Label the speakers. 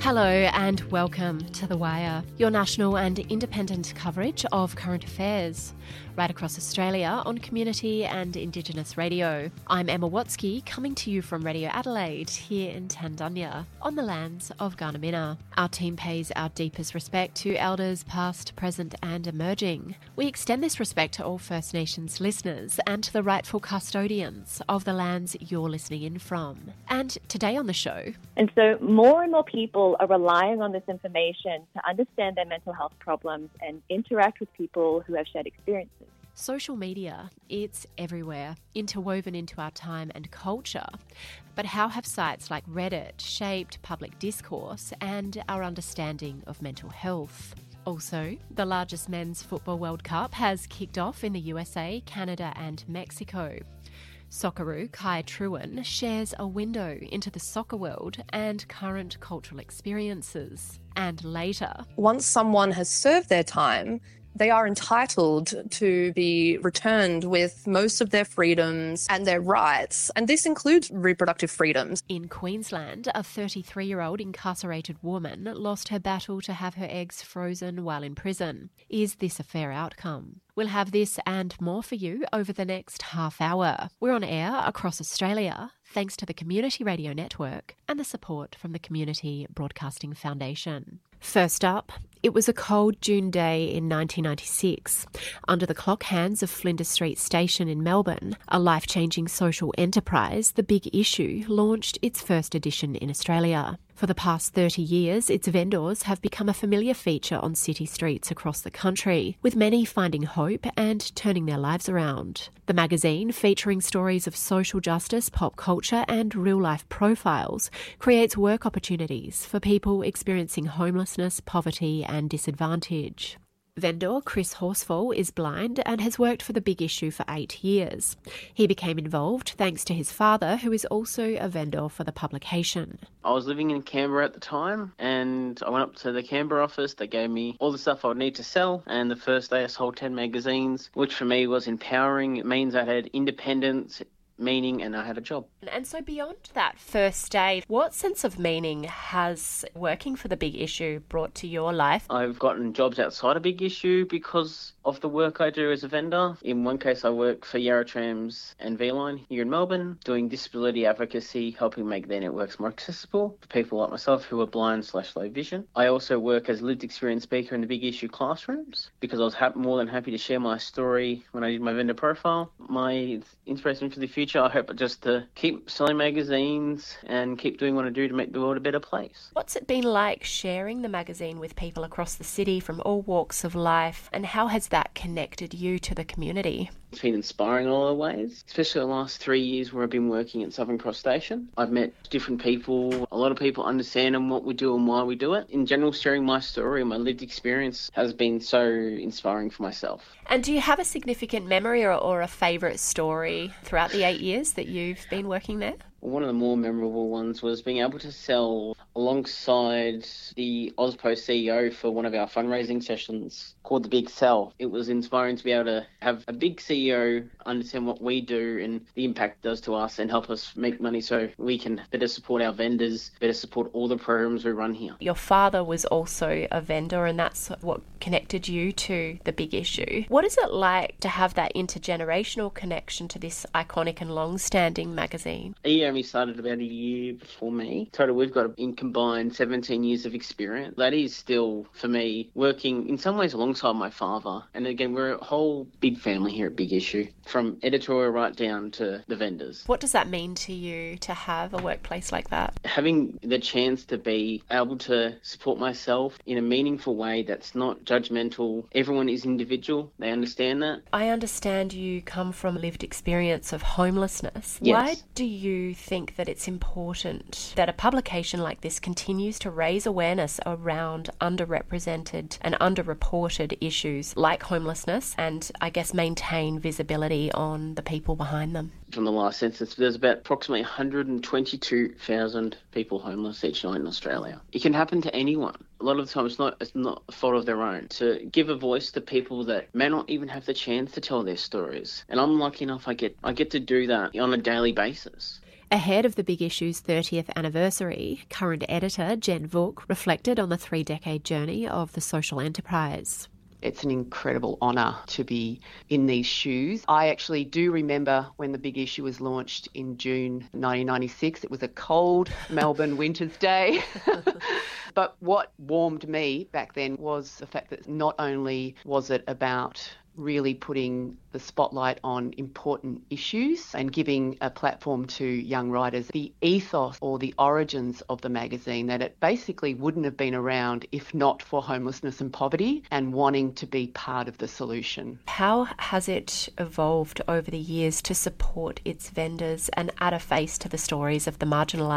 Speaker 1: Hello and welcome to The Wire, your national and independent coverage of current affairs, right across Australia on Community and Indigenous radio. I'm Emma Watsky, coming to you from Radio Adelaide here in Tandunya, on the lands of Gundamina. Our team pays our deepest respect to elders past, present and emerging. We extend this respect to all First Nations listeners and to the rightful custodians of the lands you're listening in from. And today on the show...
Speaker 2: And so more and more people are relying on this information to understand their mental health problems and interact with people who have shared experiences.
Speaker 1: Social media, it's everywhere, interwoven into our time and culture. But how have sites like Reddit shaped public discourse and our understanding of mental health? Also, the largest men's football World Cup has kicked off in the USA, Canada and Mexico. Socceroo Kai Trewin shares a window into the soccer world and current cultural experiences. And later,
Speaker 3: once someone has served their time, they are entitled to be returned with most of their freedoms and their rights, and this includes reproductive freedoms.
Speaker 1: In Queensland, a 33-year-old incarcerated woman lost her battle to have her eggs frozen while in prison. Is this a fair outcome? We'll have this and more for you over the next half hour. We're on air across Australia, thanks to the Community Radio Network and the support from the Community Broadcasting Foundation. First up, it was a cold June day in 1996. Under the clock hands of Flinders Street Station in Melbourne, a life-changing social enterprise, The Big Issue launched its first edition in Australia. For the past 30 years, its vendors have become a familiar feature on city streets across the country, with many finding hope and turning their lives around. The magazine, featuring stories of social justice, pop culture and real-life profiles, creates work opportunities for people experiencing homelessness, poverty and disadvantage. Vendor Chris Horsfall is blind and has worked for The Big Issue for 8 years. He became involved thanks to his father, who is also a vendor for the publication.
Speaker 4: I was living in Canberra at the time, and I went up to the Canberra office. They gave me all the stuff I would need to sell, and the first day I sold 10 magazines, which for me was empowering. It means I had independence, meaning, and I had a job.
Speaker 1: And so beyond that first day, what sense of meaning has working for The Big Issue brought to your life?
Speaker 4: I've gotten jobs outside of Big Issue because of the work I do as a vendor. In one case, I work for Yarra Trams and V-Line here in Melbourne, doing disability advocacy, helping make their networks more accessible for people like myself who are blind/low vision. I also work as a lived experience speaker in the Big Issue classrooms because I was more than happy to share my story when I did my vendor profile. My inspiration for the future, I hope, just to keep selling magazines and keep doing what I do to make the world a better place.
Speaker 1: What's it been like sharing the magazine with people across the city from all walks of life, and how has that connected you to the community?
Speaker 4: It's been inspiring in a lot of ways, especially the last 3 years where I've been working at Southern Cross Station. I've met different people. A lot of people understand what we do and why we do it. In general, sharing my story and my lived experience has been so inspiring for myself.
Speaker 1: And do you have a significant memory or a favourite story throughout the 8 years that you've been working there?
Speaker 4: One of the more memorable ones was being able to sell alongside the Ozpost CEO for one of our fundraising sessions called The Big Sell. It was inspiring to be able to have a big CEO understand what we do and the impact it does to us and help us make money so we can better support our vendors, better support all the programs we run here.
Speaker 1: Your father was also a vendor, and that's what connected you to The Big Issue. What is it like to have that intergenerational connection to this iconic and long-standing magazine?
Speaker 4: He only started about a year before me. Total, we've got in combined 17 years of experience. That is still, for me, working in some ways alongside my father. And again, we're a whole big family here at Big Issue, from editorial right down to the vendors.
Speaker 1: What does that mean to you to have a workplace like that?
Speaker 4: Having the chance to be able to support myself in a meaningful way that's not judgmental. Everyone is individual. They understand that.
Speaker 1: I understand you come from a lived experience of homelessness.
Speaker 4: Yes.
Speaker 1: Why do you think that it's important that a publication like this continues to raise awareness around underrepresented and underreported issues like homelessness and, I guess, maintain visibility on the people behind them?
Speaker 4: From the last census, there's about approximately 122,000 people homeless each night in Australia. It can happen to anyone. A lot of the time it's not a fault of their own. To give a voice to people that may not even have the chance to tell their stories. And I'm lucky enough I get to do that on a daily basis.
Speaker 1: Ahead of the Big Issue's 30th anniversary, current editor Jen Vuk reflected on the 3-decade journey of the social enterprise.
Speaker 5: It's an incredible honour to be in these shoes. I actually do remember when the Big Issue was launched in June 1996. It was a cold Melbourne winter's day. But what warmed me back then was the fact that not only was it about really putting the spotlight on important issues and giving a platform to young writers, the ethos or the origins of the magazine, that it basically wouldn't have been around if not for homelessness and poverty and wanting to be part of the solution.
Speaker 1: How has it evolved over the years to support its vendors and add a face to the stories of the marginalised?